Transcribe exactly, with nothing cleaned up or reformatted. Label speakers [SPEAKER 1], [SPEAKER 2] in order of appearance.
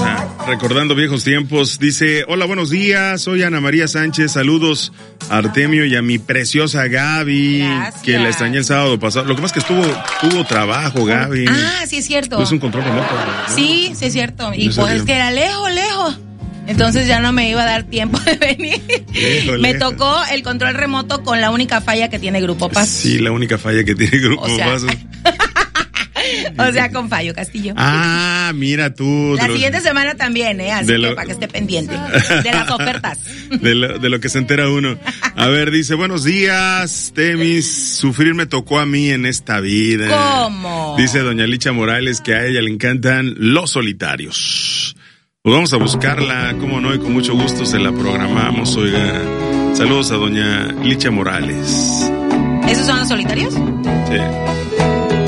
[SPEAKER 1] Rosa, recordando viejos tiempos, dice, hola, buenos días, soy Ana María Sánchez, saludos a Artemio y a mi preciosa Gaby,
[SPEAKER 2] Gracias.
[SPEAKER 1] Que la extrañé el sábado pasado. Lo que pasa es que estuvo, tuvo trabajo, Gaby.
[SPEAKER 2] Ah, sí es cierto.
[SPEAKER 1] Es un control remoto, ¿no?
[SPEAKER 2] Sí, sí es cierto. Y
[SPEAKER 1] No
[SPEAKER 2] pues
[SPEAKER 1] sabía.
[SPEAKER 2] es que era lejos, lejos. Entonces ya no me iba a dar tiempo de venir.
[SPEAKER 1] Lejos,
[SPEAKER 2] Me
[SPEAKER 1] lejos.
[SPEAKER 2] tocó el control remoto con la única falla que tiene Grupo Paz.
[SPEAKER 1] Sí, la única falla que tiene Grupo
[SPEAKER 2] O sea,
[SPEAKER 1] Paz.
[SPEAKER 2] O sea, con Fallo Castillo.
[SPEAKER 1] Ah, mira tú.
[SPEAKER 2] La
[SPEAKER 1] de
[SPEAKER 2] siguiente
[SPEAKER 1] lo,
[SPEAKER 2] semana también, ¿eh? Así
[SPEAKER 1] de
[SPEAKER 2] que
[SPEAKER 1] lo-
[SPEAKER 2] para que esté pendiente de las ofertas.
[SPEAKER 1] de, lo, de lo que se entera uno. A ver, dice, buenos días, Temis, sufrir me tocó a mí en esta vida.
[SPEAKER 2] ¿Cómo?
[SPEAKER 1] Dice doña Licha Morales que a ella le encantan los solitarios. Pues vamos a buscarla, cómo no, y con mucho gusto se la programamos, oiga. Saludos a doña Licha Morales.
[SPEAKER 2] ¿Esos son los solitarios?
[SPEAKER 1] Sí.